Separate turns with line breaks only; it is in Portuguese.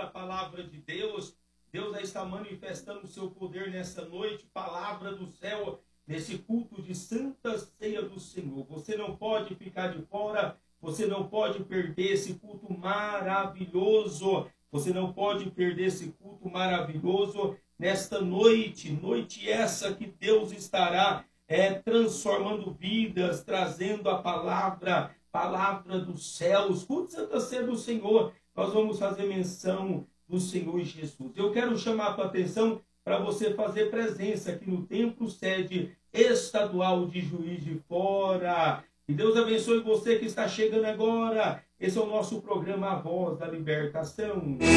a palavra de Deus. Deus já está manifestando o seu poder nessa noite, palavra do céu, nesse culto de Santa Ceia do Senhor. Você não pode ficar de fora, você não pode perder esse culto maravilhoso, você não pode perder esse culto maravilhoso nesta noite, noite essa que Deus estará transformando vidas, trazendo a palavra dos céus. Culto Santa Ceia do Senhor, nós vamos fazer menção do Senhor Jesus. Eu quero chamar a tua atenção para você fazer presença aqui no Templo Sede Estadual de Juiz de Fora. E Deus abençoe você que está chegando agora. Esse é o nosso programa A Voz da Libertação.